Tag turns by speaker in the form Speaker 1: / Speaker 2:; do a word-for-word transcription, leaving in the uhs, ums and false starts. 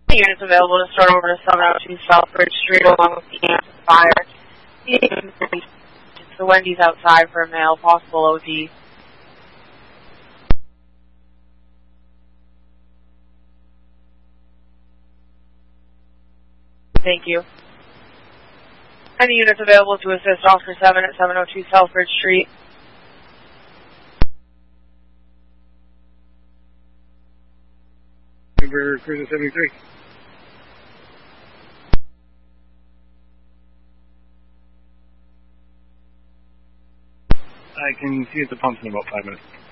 Speaker 1: Units available to start over to seven oh two Southbridge Street along with the amplifier. The Wendy's outside for a male, possible O D. Thank you. Any units available to assist Officer seven at seven oh two Southbridge Street?
Speaker 2: Number Cruiser seventy-three. I can see at the pumps in about five minutes.